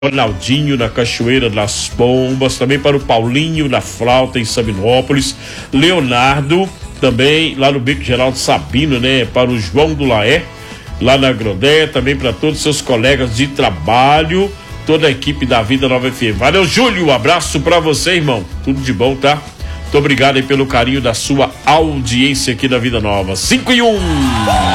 Ronaldinho na Cachoeira das Pombas, também para o Paulinho na Flauta em Sabinópolis, Leonardo também lá no Beco Geraldo Sabino, né? Para o João do Laé lá na Grodé, também para todos os seus colegas de trabalho, toda a equipe da Vida Nova FM. Valeu, Júlio, um abraço para você, irmão, tudo de bom, tá? Muito obrigado aí pelo carinho da sua audiência aqui da Vida Nova. 5-1.